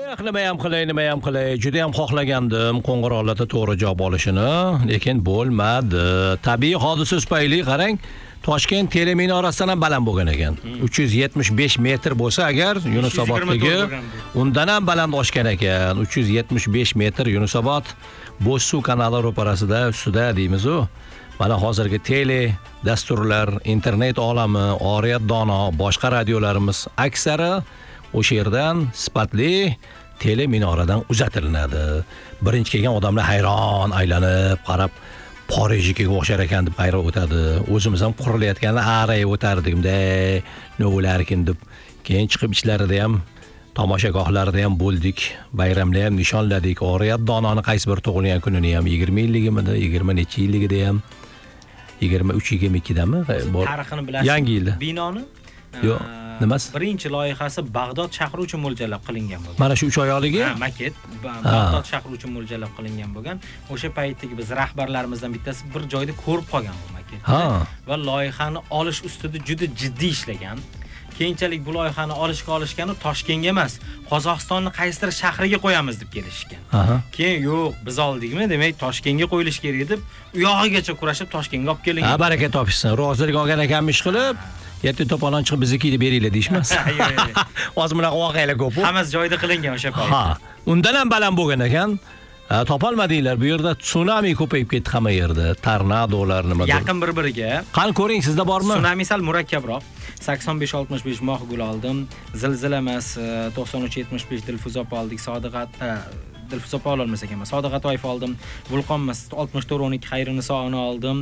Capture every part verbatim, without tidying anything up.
Eh, nima ham qilay, nima ham qilay. Juda ham xohlagandim qo'ng'iroqlarda to'g'ri javob olishini, lekin bo'lmadi. Tabiiy hodisa tufayli qarang, Toshkent teleminorasidan ham baland bo'lgan ekan. uch yuz yetmish besh metr bo'lsa agar Yunusoboddagi undan ham baland oshgan ekan. uch yuz yetmish besh metr Yunusobod Bo'zsuv kanali ro'parasida ustida deymiz-ku. Mana hozirgi tele dasturlar, internet olami, Oriyat dono, boshqa radiolarimiz aksari o'sha yerdan sifatli tele minoradan uzatilinadi. Birinchi kelgan odamlar hayron aylanib qarab, Parijga o'xshar ekan deb qayrab o'tadi. O'zimiz ham qurilayotganda arayib o'tardik, bunday no'larkin deb. Keyin chiqib ichlarida ham tomoshagohlarda ham bo'ldik, bayramda ham nishonladik. Oriyat dononi qaysi bir tug'ilgan kunini ham yigirma yilligimida, yigirma necha yilligida ham yigirma uch yigirma ikki dami? Tarixini bilasiz. Yangi yilda. Binoni? Yo'q. Nimasi? Birinchi loyihasi Bag'dod shahri uchun mo'ljallab qilingan bo'lgan. Mana shu uch oyoqligi? Ha, maket Bag'dod shahri uchun mo'ljallab qilingan bo'lgan. O'sha paytdagi biz rahbarlarimizdan bittasi bir joyda ko'rib qolgan bu maketni va loyihani olish ustida juda jiddiy ishlagan. Keyinchalik bu loyihani olishga olishgani Toshkentga emas, Qozog'istonni qaysidir shahriga qo'yamiz deb kelishgan. Keyin yo'q, biz oldikmi, demak Toshkentga qo'yilish kerak deb u yog'igacha kurashib Toshkentga olib kelingan. Ha, baraka topishsin. Rozilik olgan ekanmish qilib, yetti to'polon chiqib bizniki deb beringlar deyishmas. Hozir bunaqa voqealar ko'p. Hammasi joyida qilingan o'sha paytda. Ha, undan ham baland bo'lgan ekan. Topolmadinglar. Bu yerda tsunami ko'payib ketdi hamma yerda. Tornadolar nimadir. Yaqin bir-biriga. Qani ko'ring, sizda bormi? Tsunami sal murakkabroq. sakson besh oltmish besh moh gul oldim. Zilzila emas, to'qson uch yetmish besh Dilfuza opa oldik. Sodiqat Dilfuza opa ololmas ekanman. Sodiqat Toyif oldim. Vulqon emas, oltmish to'rt o'n ikki Xayriniso'ni oldim.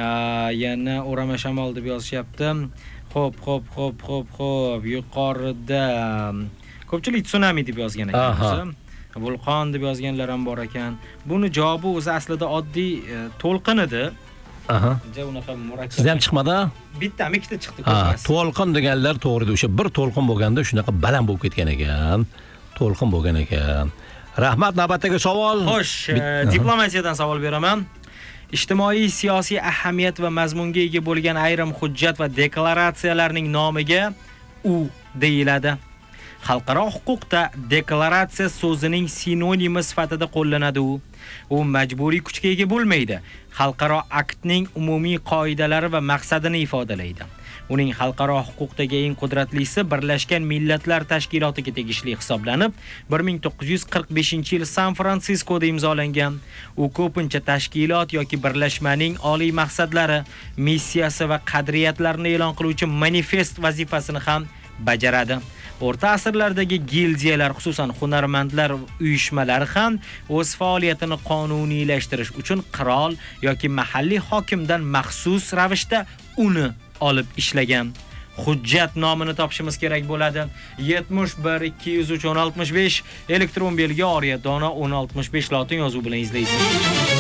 Yana O'rama shamol deb yozishyapti. Xo'p, xo'p, xo'p, xo'p, xo'p. Yuqorida ko'pchilik tsunami deb yozgan ekan. Vulqon deb yozganlar ham bor ekan. Buni javobi o'zi aslida oddiy to'lqin edi. Aha. Ja unaqa murakkab. Sizda ham chiqmadi? Bittami ikkita chiqdi ko'pmas. To'lqin deganlar to'g'ri edi. O'sha bir to'lqin bo'lganda shunaqa baland bo'lib ketgan ekan. To'lqin bo'lgan ekan. Rahmat, navbatdagi savol. Xo'sh, diplomatiyadan savol beraman. Ijtimoiy siyosiy ahamiyat va mazmunga ega bo'lgan ayrim hujjat va deklaratsiyalarning nomiga u deyiladi. Xalqaro huquqda deklaratsiya so'zining sinonimi sifatida qo'llanadi u. U majburiy kuchga ega bo'lmaydi. Xalqaro aktning umumiy qoidalari va maqsadini ifodalaydi. Uning xalqaro huquqdagi eng qudratlisi Birlashgan Millatlar Tashkilotiga tegishli hisoblanib, bir ming to'qqiz yuz qirq beshinchi yil San Fransiskoda imzolangan. U ko'pincha tashkilot yoki birlashmaning oliy maqsadlari, missiyasi va qadriyatlarini e'lon qiluvchi manifest vazifasini ham bajaradi. O'rta asrlardagi gildiyalar, xususan hunarmandlar uyushmalari ham o'z faoliyatini qonuniylashtirish uchun qirol yoki mahalliy hokimdan maxsus ravishda uni olib ishlagan. Hujjat nomini topishimiz kerak bo'ladi. yetmish bir ikki yuz uch o'n oltmish besh elektron belgi Oriyat dono o'n oltmish besh lotin yozuvi bilan izlaysiz.